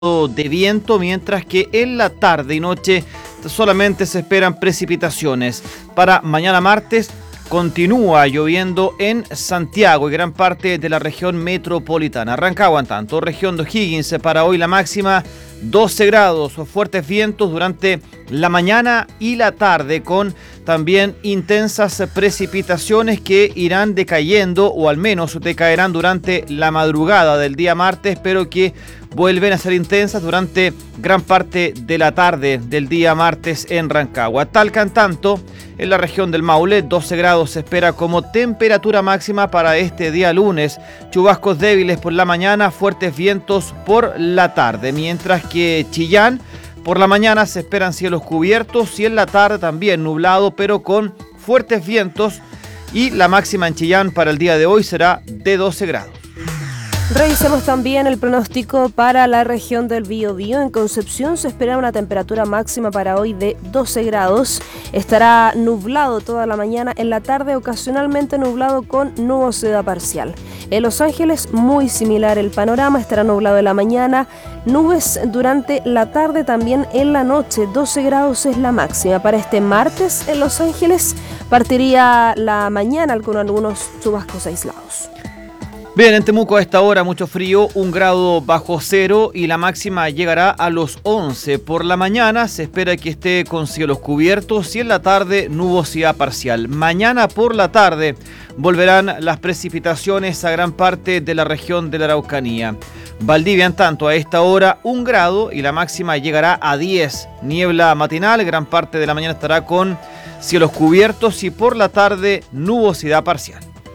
de viento, mientras que en la tarde y noche solamente se esperan precipitaciones. Para mañana martes continúa lloviendo en Santiago y gran parte de la región metropolitana. Rancagua, en tanto, región de O'Higgins, para hoy la máxima 12 grados o fuertes vientos durante la mañana y la tarde, con también intensas precipitaciones que irán decayendo o al menos decaerán durante la madrugada del día martes, pero que vuelven a ser intensas durante gran parte de la tarde del día martes en Rancagua. Talca, en tanto, en la región del Maule, 12 grados se espera como temperatura máxima para este día lunes. Chubascos débiles por la mañana, fuertes vientos por la tarde, mientras que Chillán, por la mañana se esperan cielos cubiertos y en la tarde también nublado, pero con fuertes vientos, y la máxima en Chillán para el día de hoy será de 12 grados. Revisemos también el pronóstico para la región del Biobío. En Concepción se espera una temperatura máxima para hoy de 12 grados. Estará nublado toda la mañana, en la tarde ocasionalmente nublado con nubosidad parcial. En Los Ángeles muy similar el panorama, estará nublado en la mañana, nubes durante la tarde, también en la noche, 12 grados es la máxima. Para este martes en Los Ángeles partiría la mañana con algunos chubascos aislados. Bien, en Temuco a esta hora mucho frío, 1 grado bajo cero y la máxima llegará a los 11. Por la mañana se espera que esté con cielos cubiertos y en la tarde nubosidad parcial. Mañana por la tarde volverán las precipitaciones a gran parte de la región de la Araucanía. Valdivia, en tanto, a esta hora 1 grado y la máxima llegará a 10. Niebla matinal, gran parte de la mañana estará con cielos cubiertos y por la tarde nubosidad parcial.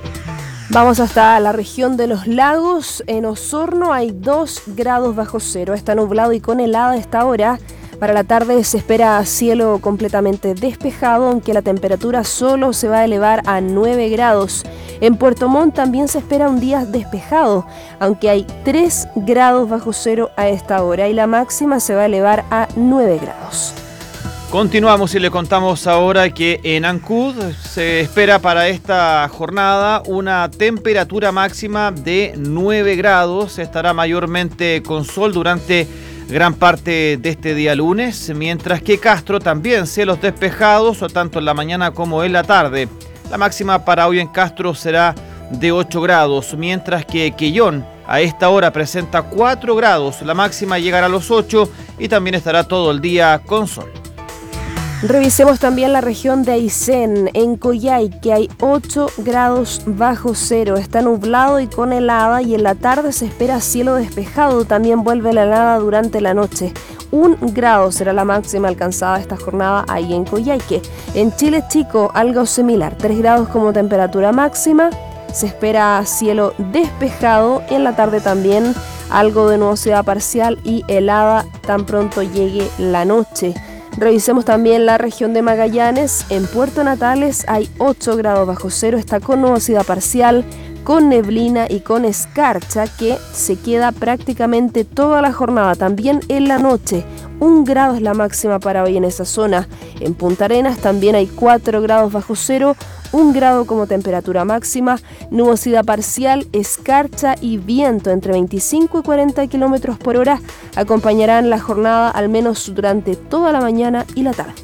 Vamos hasta la región de los lagos. En Osorno hay 2 grados bajo cero. Está nublado y con helada a esta hora. Para la tarde se espera cielo completamente despejado, aunque la temperatura solo se va a elevar a 9 grados. En Puerto Montt también se espera un día despejado, aunque hay 3 grados bajo cero a esta hora y la máxima se va a elevar a 9 grados. Continuamos y le contamos ahora que en Ancud se espera para esta jornada una temperatura máxima de 9 grados. Estará mayormente con sol durante gran parte de este día lunes, mientras que Castro también cielos despejados, tanto en la mañana como en la tarde. La máxima para hoy en Castro será de 8 grados, mientras que Quellón a esta hora presenta 4 grados. La máxima llegará a los 8 y también estará todo el día con sol. Revisemos también la región de Aysén, en Coyhaique hay 8 grados bajo cero. Está nublado y con helada y en la tarde se espera cielo despejado. También vuelve la helada durante la noche. 1 grado será la máxima alcanzada esta jornada ahí en Coyhaique. En Chile Chico algo similar, 3 grados como temperatura máxima. Se espera cielo despejado y en la tarde también algo de nubosidad parcial y helada tan pronto llegue la noche. Revisemos también la región de Magallanes. En Puerto Natales hay 8 grados bajo cero, está con nubosidad parcial, con neblina y con escarcha que se queda prácticamente toda la jornada, también en la noche. 1 grado es la máxima para hoy en esa zona. En Punta Arenas también hay 4 grados bajo cero, 1 grado como temperatura máxima, nubosidad parcial, escarcha y viento entre 25 y 40 kilómetros por hora acompañarán la jornada al menos durante toda la mañana y la tarde.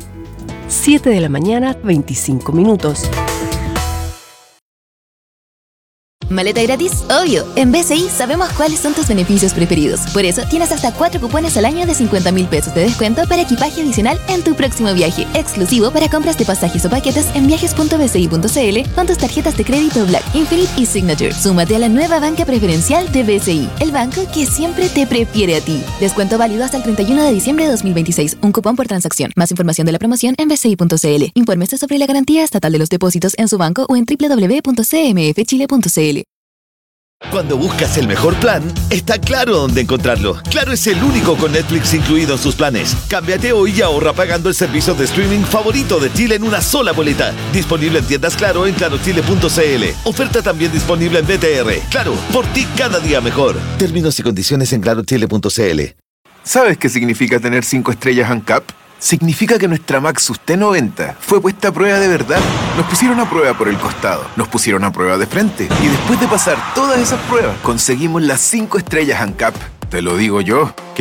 7 de la mañana, 25 minutos. Maleta gratis, obvio. En BCI sabemos cuáles son tus beneficios preferidos. Por eso tienes hasta 4 cupones al año de 50.000 pesos de descuento para equipaje adicional en tu próximo viaje. Exclusivo para compras de pasajes o paquetes en viajes.bci.cl con tus tarjetas de crédito Black, Infinite y Signature. Súmate a la nueva banca preferencial de BCI, el banco que siempre te prefiere a ti. Descuento válido hasta el 31 de diciembre de 2026. Un cupón por transacción. Más información de la promoción en bci.cl. Infórmese sobre la garantía estatal de los depósitos en su banco o en www.cmfchile.cl. Cuando buscas el mejor plan, está Claro dónde encontrarlo. Claro es el único con Netflix incluido en sus planes. Cámbiate hoy y ahorra pagando el servicio de streaming favorito de Chile en una sola boleta. Disponible en tiendas Claro en clarochile.cl. Oferta también disponible en BTR. Claro, por ti cada día mejor. Términos y condiciones en clarochile.cl. ¿Sabes qué significa tener 5 estrellas ANCAP? Significa que nuestra Maxus T90 fue puesta a prueba de verdad. Nos pusieron a prueba por el costado, nos pusieron a prueba de frente y después de pasar todas esas pruebas conseguimos las 5 estrellas ANCAP. Te lo digo yo,